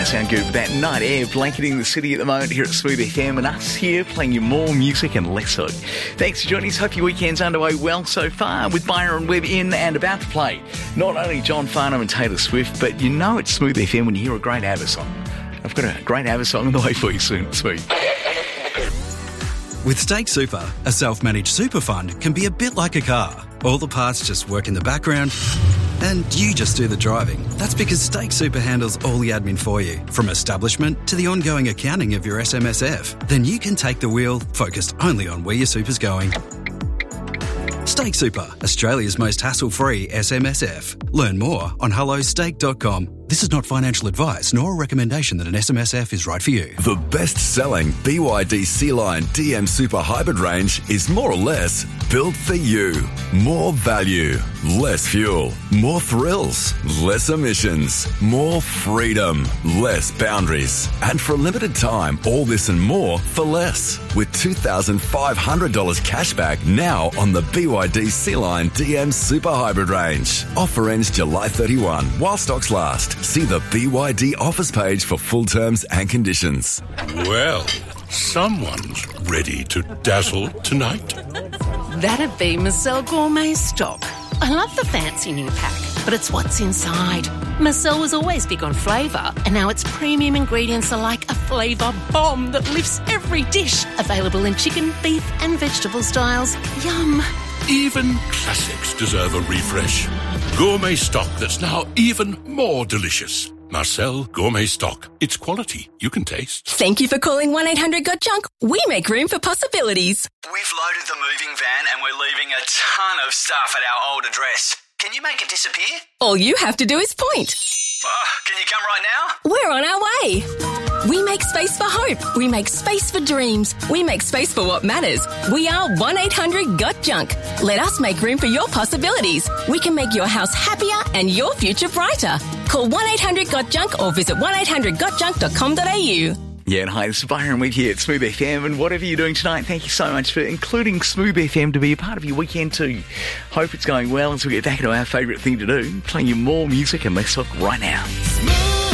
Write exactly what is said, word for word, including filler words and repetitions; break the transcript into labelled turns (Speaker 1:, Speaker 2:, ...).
Speaker 1: sound good with that night air blanketing the city at the moment here at Smooth F M, and us here playing you more music and less hood. Thanks for joining us. Hope your weekend's underway well so far with Byron Webb in and about to play not only John Farnham and Taylor Swift, but you know it's Smooth F M when you hear a great ABBA song. I've got a great ABBA song on the way for you soon, Smooth.
Speaker 2: With Stake Super, a self-managed super fund can be a bit like a car. All the parts just work in the background and you just do the driving. That's because Stake Super handles all the admin for you, from establishment to the ongoing accounting of your S M S F. Then you can take the wheel, focused only on where your super's going. Stake Super, Australia's most hassle-free S M S F. Learn more on hello stake dot com. This is not financial advice nor a recommendation that an S M S F is right for you.
Speaker 3: The best-selling B Y D C-Line D M Super Hybrid range is more or less built for you. More value, less fuel, more thrills, less emissions, more freedom, less boundaries. And for a limited time, all this and more for less. With two thousand five hundred dollars cash back now on the B Y D C-Line D M Super Hybrid range. Offer ends July thirty-first while stocks last. See the B Y D offers page for full terms and conditions.
Speaker 4: Well, someone's ready to dazzle tonight.
Speaker 5: That'd be Marcel Gourmet Stock. I love the fancy new pack, but it's what's inside. Marcel was always big on flavour, and now its premium ingredients are like a flavour bomb that lifts every dish. Available in chicken, beef and vegetable styles. Yum.
Speaker 4: Even classics deserve a refresh. Gourmet Stock that's now even more delicious. Marcel Gourmet Stock. It's quality you can taste.
Speaker 6: Thank you for calling one eight hundred got junk. We make room for possibilities.
Speaker 7: We've loaded the moving van and we're leaving a ton of stuff at our old address. Can you make it disappear?
Speaker 6: All you have to do is point.
Speaker 7: Oh, can you come right now?
Speaker 6: We're on our way. We make space for hope. We make space for dreams. We make space for what matters. We are one eight hundred got junk. Let us make room for your possibilities. We can make your house happier and your future brighter. Call one eight hundred got junk or visit one eight hundred got junk dot com dot a u.
Speaker 1: Yeah, and hi, this is Byron Weed here at Smooth F M, and whatever you're doing tonight, thank you so much for including Smooth F M to be a part of your weekend too. Hope it's going well as we get back into our favourite thing to do, playing you more music and less talk right now. Smooth.